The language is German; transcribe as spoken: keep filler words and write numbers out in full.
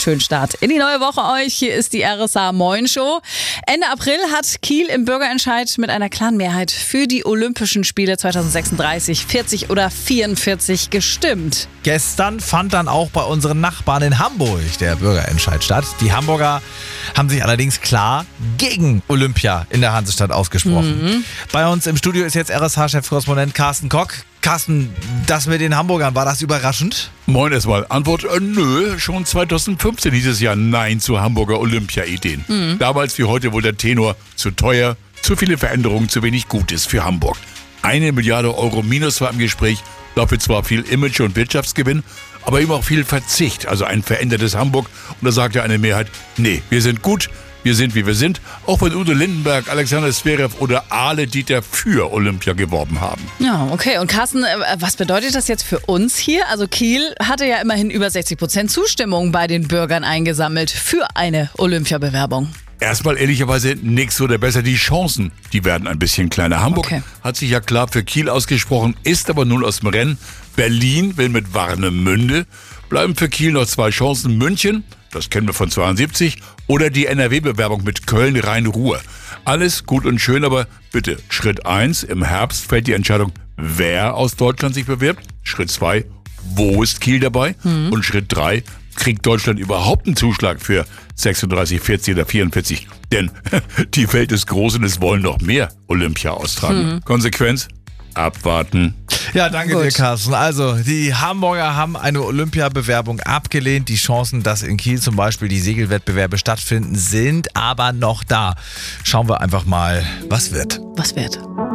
Schönen Start in die neue Woche euch. Hier ist die R S A Moin Show. Ende April hat Kiel im Bürgerentscheid mit einer klaren Mehrheit für die Olympischen Spiele zweitausendsechsunddreißig, vierzig oder vierundvierzig gestimmt. Gestern fand dann auch bei unseren Nachbarn in Hamburg der Bürgerentscheid statt. Die Hamburger haben sich allerdings klar gegen Olympia in der Hansestadt ausgesprochen. Mhm. Bei uns im Studio ist jetzt R S H-Chefkorrespondent Carsten Kock. Carsten, das mit den Hamburgern, war das überraschend? Moin erstmal. Antwort, äh, nö. Schon zweitausendfünfzehn hieß es ja Nein zu Hamburger Olympia-Ideen. Mhm. Damals wie heute wohl der Tenor: zu teuer, zu viele Veränderungen, zu wenig Gutes für Hamburg. Eine Milliarde Euro Minus war im Gespräch. Dafür zwar viel Image- und Wirtschaftsgewinn, aber eben auch viel Verzicht, also ein verändertes Hamburg. Und da sagte eine Mehrheit: Nee, wir sind gut. Wir sind, wie wir sind, auch wenn Udo Lindenberg, Alexander Zverev oder Ale Dieter für Olympia geworben haben. Ja, okay. Und Carsten, was bedeutet das jetzt für uns hier? Also Kiel hatte ja immerhin über sechzig Prozent Zustimmung bei den Bürgern eingesammelt für eine Olympiabewerbung. Erstmal ehrlicherweise nix oder besser, die Chancen, die werden ein bisschen kleiner. Hamburg okay. hat sich ja klar für Kiel ausgesprochen, ist aber nun aus dem Rennen. Berlin will mit Warnemünde. Bleiben für Kiel noch zwei Chancen: München, das kennen wir von zweiundsiebzig, oder die N R W-Bewerbung mit Köln Rhein-Ruhr. Alles gut und schön, aber bitte, Schritt eins, im Herbst fällt die Entscheidung, wer aus Deutschland sich bewirbt. Schritt zwei, wo ist Kiel dabei? Mhm. Und Schritt drei, kriegt Deutschland überhaupt einen Zuschlag für sechsunddreißig, vierzig oder vierundvierzig? Denn die Welt ist groß und es wollen noch mehr Olympia austragen. Mhm. Konsequenz? Abwarten. Ja, danke Gut. dir, Carsten. Also, die Hamburger haben eine Olympiabewerbung abgelehnt. Die Chancen, dass in Kiel zum Beispiel die Segelwettbewerbe stattfinden, sind aber noch da. Schauen wir einfach mal, was wird. Was wird?